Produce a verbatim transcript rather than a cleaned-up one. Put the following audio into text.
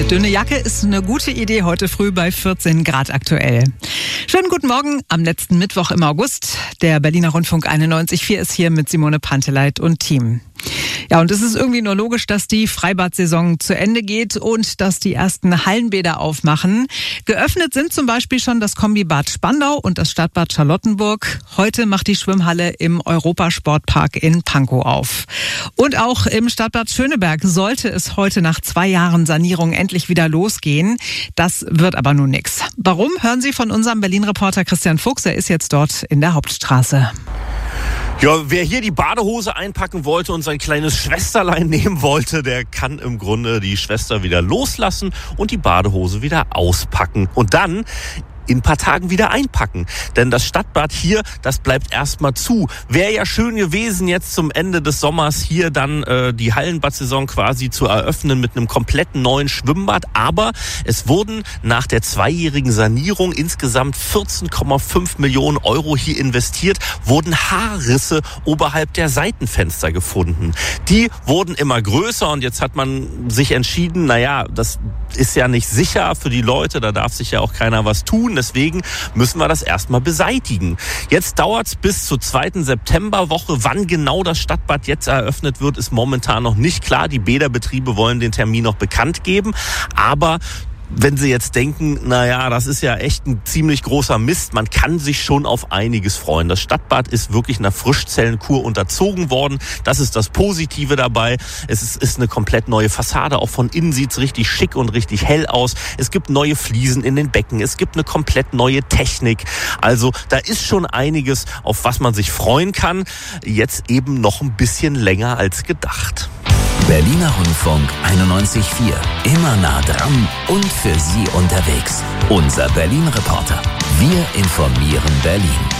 Eine dünne Jacke ist eine gute Idee heute früh bei vierzehn Grad aktuell. Schönen guten Morgen am letzten Mittwoch im August. Der Berliner Rundfunk einundneunzig Komma vier ist hier mit Simone Panteleit und Team. Ja, und es ist irgendwie nur logisch, dass die Freibad-Saison zu Ende geht und dass die ersten Hallenbäder aufmachen. Geöffnet sind zum Beispiel schon das Kombibad Spandau und das Stadtbad Charlottenburg. Heute macht die Schwimmhalle im Europasportpark in Pankow auf. Und auch im Stadtbad Schöneberg sollte es heute nach zwei Jahren Sanierung endlich wieder losgehen. Das wird aber nun nix. Warum, hören Sie von unserem Berlin-Reporter Christian Fuchs. Er ist jetzt dort in der Hauptstraße. Ja, wer hier die Badehose einpacken wollte und sein kleines Schwesterlein nehmen wollte, der kann im Grunde die Schwester wieder loslassen und die Badehose wieder auspacken. Und dann in ein paar Tagen wieder einpacken. Denn das Stadtbad hier, das bleibt erstmal zu. Wäre ja schön gewesen, jetzt zum Ende des Sommers hier dann äh, die Hallenbad-Saison quasi zu eröffnen mit einem kompletten neuen Schwimmbad. Aber es wurden nach der zweijährigen Sanierung insgesamt vierzehn Komma fünf Millionen Euro hier investiert, wurden Haarrisse oberhalb der Seitenfenster gefunden. Die wurden immer größer und jetzt hat man sich entschieden, naja, das ist ja nicht sicher für die Leute, da darf sich ja auch keiner was tun. Deswegen müssen wir das erstmal beseitigen. Jetzt dauert es bis zur zweiten Septemberwoche. Wann genau das Stadtbad jetzt eröffnet wird, ist momentan noch nicht klar. Die Bäderbetriebe wollen den Termin noch bekannt geben. Aber wenn Sie jetzt denken, naja, das ist ja echt ein ziemlich großer Mist, man kann sich schon auf einiges freuen. Das Stadtbad ist wirklich einer Frischzellenkur unterzogen worden. Das ist das Positive dabei. Es ist, ist eine komplett neue Fassade. Auch von innen sieht's richtig schick und richtig hell aus. Es gibt neue Fliesen in den Becken. Es gibt eine komplett neue Technik. Also da ist schon einiges, auf was man sich freuen kann. Jetzt eben noch ein bisschen länger als gedacht. Berliner Rundfunk einundneunzig Komma vier. Immer nah dran und für Sie unterwegs. Unser Berlin-Reporter. Wir informieren Berlin.